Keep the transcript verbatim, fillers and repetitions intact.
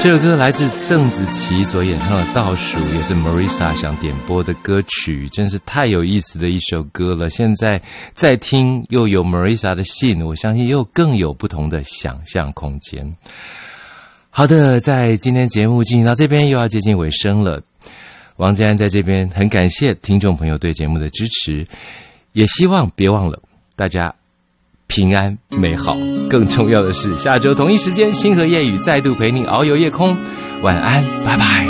这首歌来自邓紫棋所演唱的《倒数》，也是 Marisa 想点播的歌曲，真是太有意思的一首歌了。现在再听，又有 Marisa 的信，我相信又更有不同的想象空间。好的，在今天节目进行到这边又要接近尾声了，王家安在这边很感谢听众朋友对节目的支持，也希望别忘了大家平安美好，更重要的是下周同一时间星河夜雨再度陪你遨游夜空，晚安，拜拜。